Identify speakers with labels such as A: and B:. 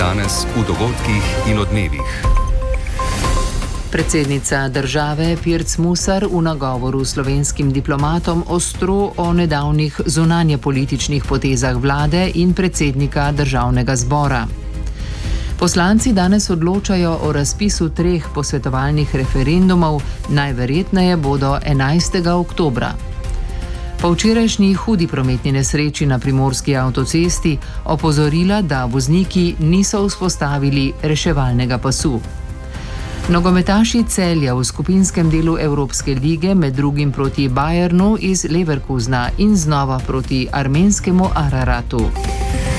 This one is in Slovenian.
A: Danes v dogodkih in odmevih.
B: Predsednica države Pirc Musar v nagovoru slovenskim diplomatom ostro o nedavnih zunanjepolitičnih potezah vlade in predsednika državnega zbora. Poslanci danes odločajo o razpisu 3 posvetovalnih referendumov, najverjetneje bodo 11. oktobra. Po včerajšnji hudi prometni nesreči na primorski avtocesti opozorila, da vozniki niso vzpostavili reševalnega pasu. Nogometaši Celja v skupinskem delu Evropske lige med drugim proti Bayernu iz Leverkusna in znova proti armenskemu Araratu.